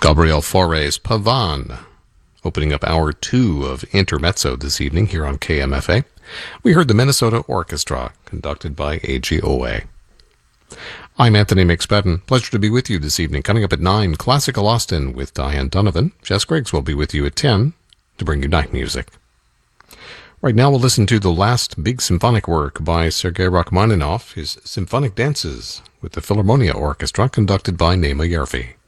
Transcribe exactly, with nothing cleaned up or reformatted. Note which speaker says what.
Speaker 1: Gabriel Fauré's Pavane, opening up hour two of Intermezzo this evening here on K M F A. We heard the Minnesota Orchestra, conducted by A G O A. I'm Anthony McSpadden. Pleasure to be with you this evening. Coming up at nine, Classical Austin with Diane Donovan. Jess Griggs will be with you at ten to bring you night music. Right now we'll listen to the last big symphonic work by Sergei Rachmaninoff, his Symphonic Dances with the Philharmonia Orchestra, conducted by Naima Yarfi.